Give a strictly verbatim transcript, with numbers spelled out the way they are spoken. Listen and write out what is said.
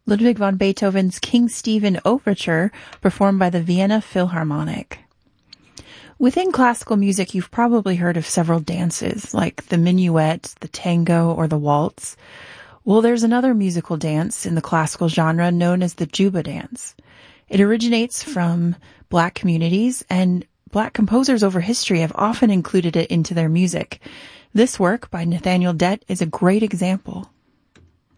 Ludwig van Beethoven's King Stephen Overture, performed by the Vienna Philharmonic. Within classical music, you've probably heard of several dances, like the minuet, the tango, or the waltz. Well, there's another musical dance in the classical genre known as the Juba dance. It originates from Black communities, and Black composers over history have often included it into their music. This work by Nathaniel Dett is a great example.